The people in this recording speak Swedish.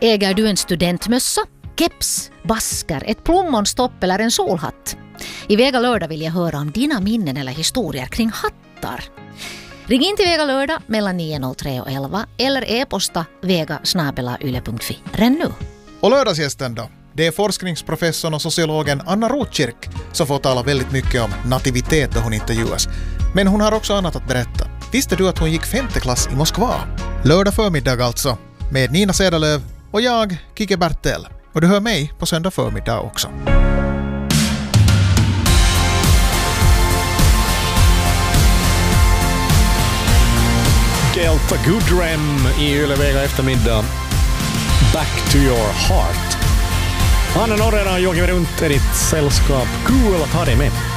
Äger du en studentmössa, keps, basker, ett plommonstopp eller en solhatt? I Vega lördag vill jag höra om dina minnen eller historier kring hattar. Ring in till Vega lördag mellan 9.03 och 11 eller e-posta vega@yle.fi. Ren nu. Och lördagsgästen då? Det är forskningsprofessorn och sociologen Anna Rotkirk som får tala väldigt mycket om nativitet då hon intervjuas. Men hon har också annat att berätta. Visste du att hon gick 5:e klass i Moskva? Lördag förmiddag alltså, med Nina Cederlöv och jag, Kike Bertel. Och du hör mig på söndag förmiddag också. Gelta Gudrem i Yle Vega eftermiddag. Back to your heart. Anna Norrena och Joakim runt är ditt sällskap. Kul att ha dig med.